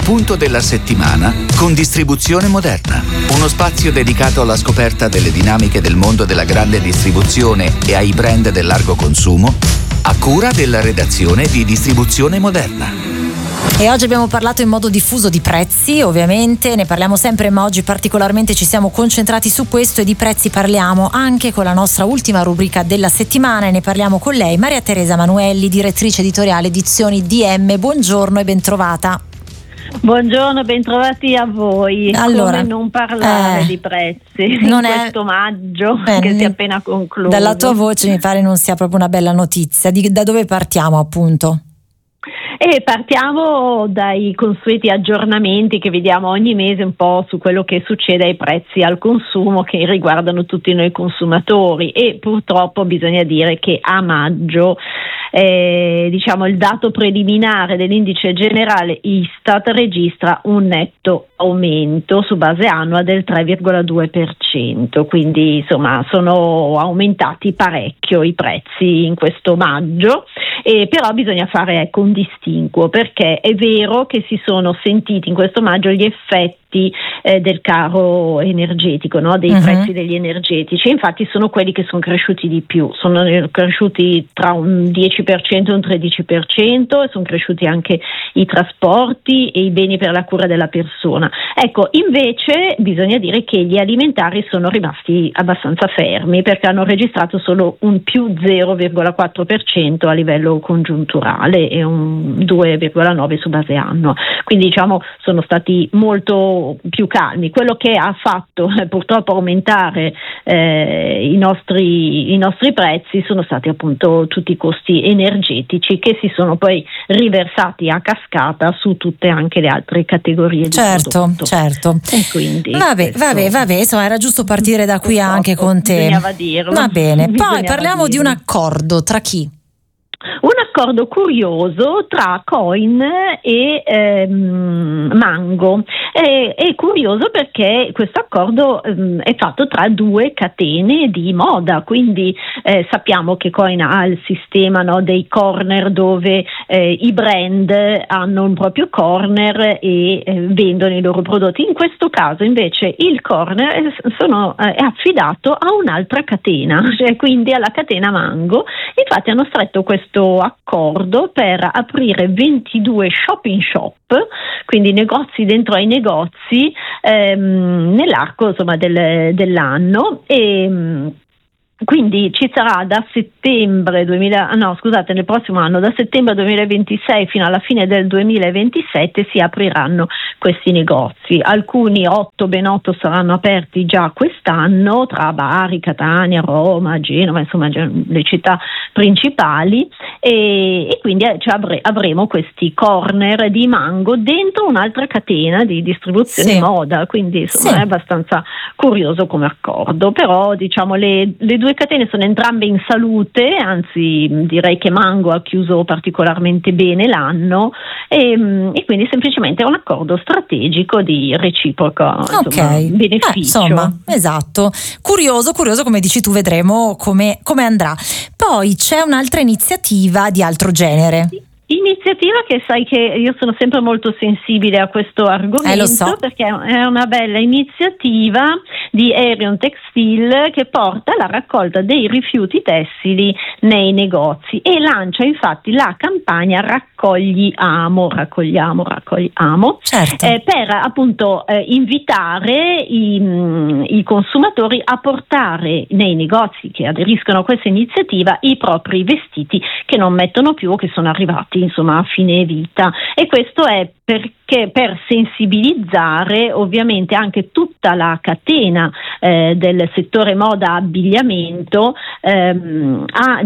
punto della settimana con Distribuzione Moderna, uno spazio dedicato alla scoperta delle dinamiche del mondo della grande distribuzione e ai brand del largo consumo, a cura della redazione di Distribuzione Moderna. E oggi abbiamo parlato in modo diffuso di prezzi, ovviamente ne parliamo sempre, ma oggi particolarmente ci siamo concentrati su questo, e di prezzi parliamo anche con la nostra ultima rubrica della settimana, e ne parliamo con lei, Maria Teresa Manuelli, direttrice editoriale Edizioni DM. Buongiorno e bentrovata. Buongiorno, bentrovati a voi. Allora, come non parlare di prezzi non in è questo maggio che si è appena concluso? Dalla tua voce mi pare non sia proprio una bella notizia. Da dove partiamo, appunto? E partiamo dai consueti aggiornamenti che vediamo ogni mese un po' su quello che succede ai prezzi al consumo, che riguardano tutti noi consumatori, e purtroppo bisogna dire che a maggio diciamo il dato preliminare dell'indice generale Istat registra un netto aumento su base annua del 3,2%, quindi insomma sono aumentati parecchio i prezzi in questo maggio, però bisogna fare un distinguo, perché è vero che si sono sentiti in questo maggio gli effetti del caro energetico, no? Dei prezzi degli energetici. Infatti sono quelli che sono cresciuti di più, sono cresciuti tra un 10% e un 13%, e sono cresciuti anche i trasporti e i beni per la cura della persona. Ecco, invece bisogna dire che gli alimentari sono rimasti abbastanza fermi, perché hanno registrato solo un più 0,4% a livello congiunturale e un 2,9% su base annua, quindi diciamo sono stati molto più calmi. Quello che ha fatto purtroppo aumentare i nostri prezzi sono stati appunto tutti i costi energetici, che si sono poi riversati a cascata su tutte anche le altre categorie di prodotto. Certo. E quindi vabbè, insomma era giusto partire da qui anche con te. Bisognava dirlo. Va bene, poi Bisognava parliamo di un dirlo. accordo tra chi? Un accordo curioso tra Coin e Mango. È curioso perché questo accordo è fatto tra due catene di moda, quindi sappiamo che Coin ha il sistema, no, dei corner, dove i brand hanno un proprio corner e vendono i loro prodotti. In questo caso invece il corner è affidato a un'altra catena, cioè quindi alla catena Mango. Infatti hanno stretto questo accordo per aprire 22 shop in shop, quindi negozi dentro ai negozi, nell'arco insomma dell'anno, e quindi ci sarà nel prossimo anno, da settembre 2026 fino alla fine del 2027 si apriranno questi negozi. Alcuni, ben 8 saranno aperti già quest'anno, tra Bari, Catania, Roma, Genova, insomma le città principali, e quindi avremo questi corner di Mango dentro un'altra catena di distribuzione moda, quindi insomma è abbastanza curioso come accordo. Però diciamo le due catene sono entrambe in salute, anzi direi che Mango ha chiuso particolarmente bene l'anno, e quindi semplicemente è un accordo strategico di reciproco beneficio. Insomma, esatto, curioso, come dici tu, vedremo come andrà. Poi c'è un'altra iniziativa di altro genere. Iniziativa che sai che io sono sempre molto sensibile a questo argomento, lo so. Perché è una bella iniziativa di Arion Textile, che porta alla raccolta dei rifiuti tessili nei negozi e lancia infatti la campagna Raccogliamo, certo. Per appunto invitare i consumatori a portare nei negozi che aderiscono a questa iniziativa i propri vestiti che non mettono più o che sono arrivati insomma a fine vita. E questo è perché per sensibilizzare ovviamente anche tutta la catena del settore moda abbigliamento a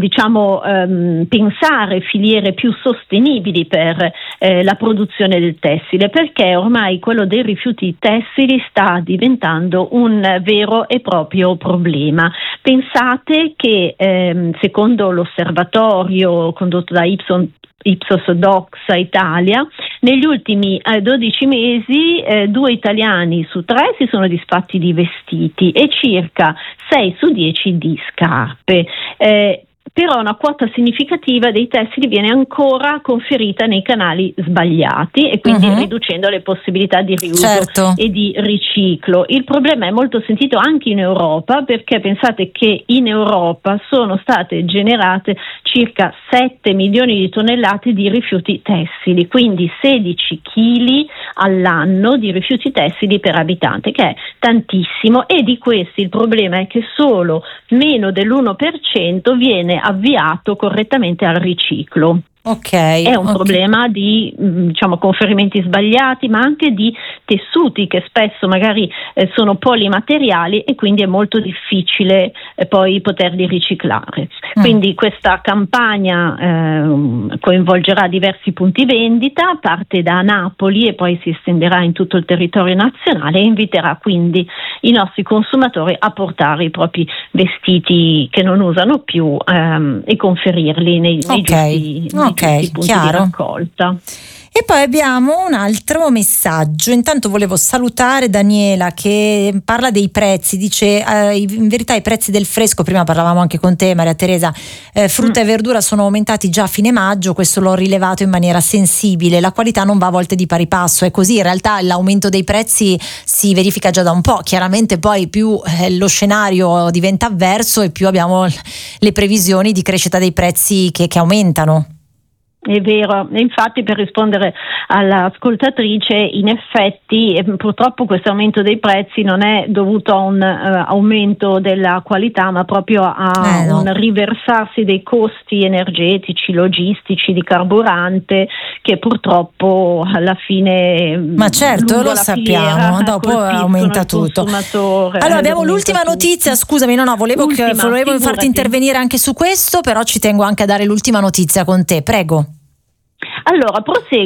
pensare filiere più sostenibili per la produzione del tessile, perché ormai quello dei rifiuti tessili sta diventando un vero e proprio problema. Pensate che secondo l'osservatorio condotto da Ipsos Dox Italia, negli ultimi 12 mesi 2 italiani su 3 si sono disfatti di vestiti e circa 6 su 10 di scarpe. però una quota significativa dei tessili viene ancora conferita nei canali sbagliati e quindi riducendo le possibilità di riuso e di riciclo. Il problema è molto sentito anche in Europa, perché pensate che in Europa sono state generate circa 7 milioni di tonnellate di rifiuti tessili, quindi 16 chili all'anno di rifiuti tessili per abitante, che è tantissimo, e di questi il problema è che solo meno dell'1% viene avviato correttamente al riciclo. È un problema di conferimenti sbagliati, ma anche di tessuti che spesso magari sono polimateriali e quindi è molto difficile poi poterli riciclare. Quindi questa campagna coinvolgerà diversi punti vendita, parte da Napoli e poi si estenderà in tutto il territorio nazionale, e inviterà quindi i nostri consumatori a portare i propri vestiti che non usano più e conferirli nei giusti punti di raccolta. E poi abbiamo un altro messaggio. Intanto volevo salutare Daniela che parla dei prezzi, dice in verità i prezzi del fresco, prima parlavamo anche con te Maria Teresa, frutta e verdura sono aumentati già a fine maggio, questo l'ho rilevato in maniera sensibile, la qualità non va a volte di pari passo, è così, in realtà l'aumento dei prezzi si verifica già da un po', chiaramente poi più lo scenario diventa avverso e più abbiamo le previsioni di crescita dei prezzi che aumentano. È vero, e infatti per rispondere all'ascoltatrice, in effetti purtroppo questo aumento dei prezzi non è dovuto a un aumento della qualità, ma proprio a un riversarsi dei costi energetici, logistici, di carburante, che purtroppo alla fine lo sappiamo, dopo aumenta tutto. Allora abbiamo l'ultima notizia, scusami, volevo farti intervenire anche su questo, però ci tengo anche a dare l'ultima notizia con te, prego. Allora,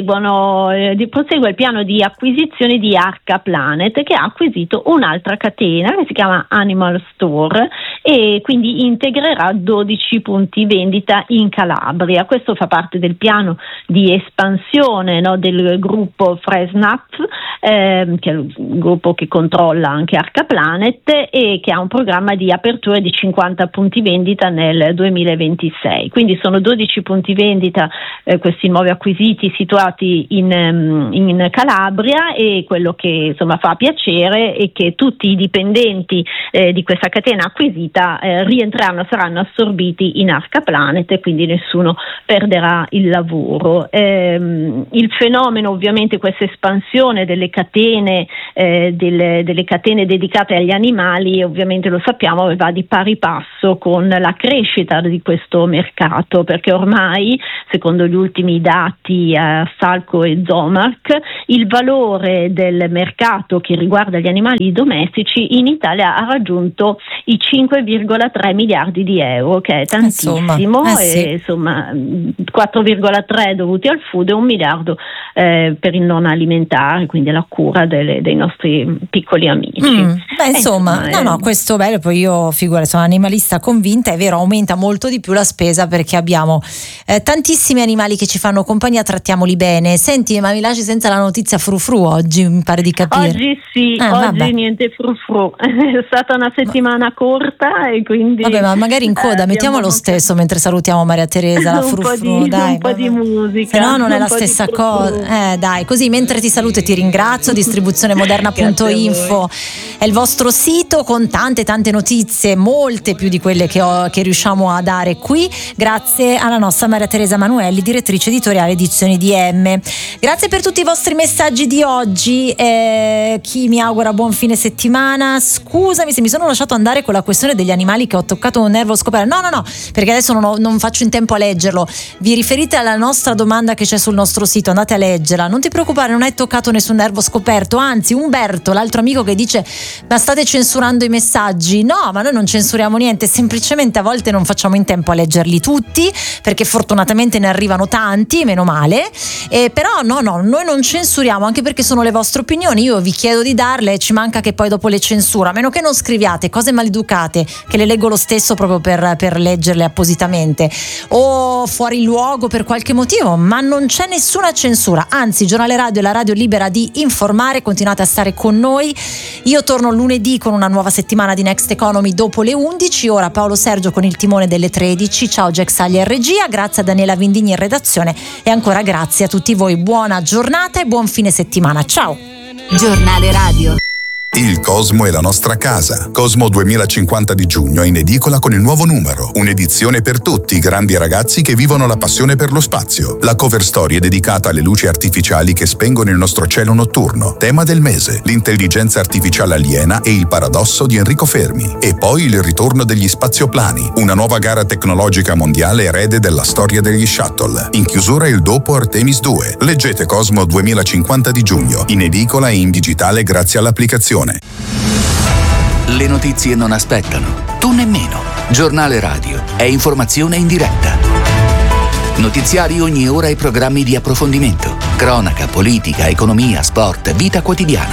prosegue il piano di acquisizione di Arca Planet, che ha acquisito un'altra catena che si chiama Animal Store e quindi integrerà 12 punti vendita in Calabria. Questo fa parte del piano di espansione del gruppo Fresnap, che è il gruppo che controlla anche Arca Planet e che ha un programma di apertura di 50 punti vendita nel 2026. Quindi sono 12 punti vendita, questi nuovi acquisiti situati in Calabria, e quello che fa piacere è che tutti i dipendenti di questa catena acquisita saranno assorbiti in Arca Planet e quindi nessuno perderà il lavoro. Il fenomeno, ovviamente, questa espansione delle catene dedicate agli animali, ovviamente lo sappiamo, va di pari passo con la crescita di questo mercato, perché ormai, secondo gli ultimi dati Salco e Zomark, il valore del mercato che riguarda gli animali domestici in Italia ha raggiunto i 5,3 miliardi di euro, che è tantissimo, 4,3 dovuti al food e 1 miliardo per il non alimentare, quindi la cura dei nostri piccoli amici. Questo bello. Poi io sono animalista convinta, è vero, aumenta molto di più la spesa perché abbiamo tantissimi animali che ci fanno compagnia, trattiamoli bene. Senti, ma mi lasci senza la notizia frufru oggi, mi pare di capire. Oggi niente frufru, è stata una settimana corta e quindi ma magari in coda mettiamo lo stesso mentre salutiamo Maria Teresa, la frufru, un po' di musica, se no non è la stessa cosa. Dai, così mentre ti saluto e ti ringrazio, distribuzionemoderna.info è il vostro sito con tante notizie, molte più di quelle che riusciamo a dare qui, grazie alla nostra Maria Teresa Manuelli, direttrice editoriale Edizioni DM. Grazie per tutti i vostri messaggi di oggi, chi mi augura buon fine settimana. Scusami se mi sono lasciato andare con la questione degli animali, che ho toccato un nervo scoperto. No, perché adesso non faccio in tempo a leggerlo. Vi riferite alla nostra domanda che c'è sul nostro sito, andate a leggerla, non ti preoccupare, non hai toccato nessun nervo scoperto, anzi Umberto, l'altro amico che dice ma state censurando i messaggi, no, ma noi non censuriamo niente, semplicemente a volte non facciamo in tempo a leggerli tutti, perché fortunatamente ne arrivano tanti, meno male, però no, noi non censuriamo, anche perché sono le vostre opinioni, io vi chiedo di darle, ci manca che poi dopo le censura, a meno che non scriviate cose maleducate che le leggo lo stesso proprio per leggerle appositamente, o fuori luogo per qualche motivo, ma non c'è nessuna censura. censura. Anzi, Giornale Radio è la radio libera di informare, continuate a stare con noi. Io torno lunedì con una nuova settimana di Next Economy dopo le 11. Ora Paolo Sergio con il timone delle 13. Ciao Jack Saglia in regia, grazie a Daniela Vindigni in redazione e ancora grazie a tutti voi. Buona giornata e buon fine settimana. Ciao. Giornale Radio. Il Cosmo è la nostra casa. Cosmo 2050 di giugno è in edicola con il nuovo numero. Un'edizione per tutti i grandi ragazzi che vivono la passione per lo spazio. La cover story è dedicata alle luci artificiali che spengono il nostro cielo notturno. Tema del mese: l'intelligenza artificiale aliena e il paradosso di Enrico Fermi. E poi il ritorno degli spazioplani, una nuova gara tecnologica mondiale erede della storia degli shuttle. In chiusura il dopo Artemis 2. Leggete Cosmo 2050 di giugno, in edicola e in digitale grazie all'applicazione. Le notizie non aspettano, tu nemmeno. Giornale Radio è informazione in diretta. Notiziari ogni ora e programmi di approfondimento. Cronaca, politica, economia, sport, vita quotidiana.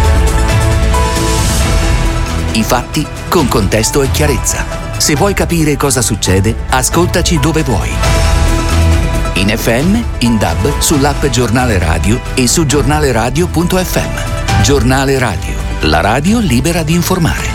I fatti con contesto e chiarezza. Se vuoi capire cosa succede, ascoltaci dove vuoi. In FM, in DAB, sull'app Giornale Radio e su giornaleradio.fm. Giornale Radio, la radio libera di informare.